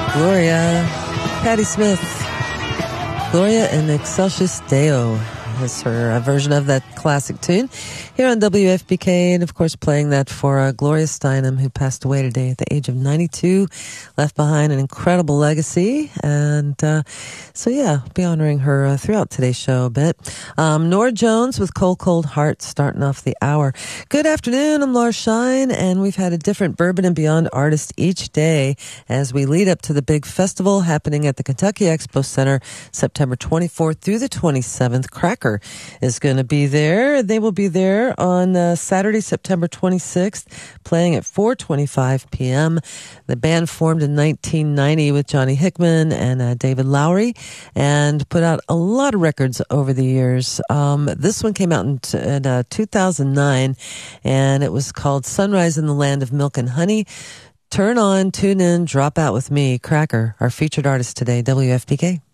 Gloria, Patti Smith. Gloria in Excelsis Deo is her version of that classic tune here on WFPK, and of course playing that for Gloria Steinem, who passed away today at the age of 92, left behind an incredible legacy. And so yeah, I'll be honoring her throughout today's show a bit. Norah Jones with Cold Cold Heart starting off the hour. Good afternoon, I'm Laura Shine, and we've had a different Bourbon and Beyond artist each day as we lead up to the big festival happening at the Kentucky Expo Center September 24th through the 27th. Cracker is going to be there. They will be there on Saturday, September 26th, playing at 4:25 p.m. The band formed in 1990 with Johnny Hickman and David Lowry and put out a lot of records over the years. This one came out in 2009, and it was called Sunrise in the Land of Milk and Honey. Turn on, tune in, drop out with me, Cracker, our featured artist today, WFPK.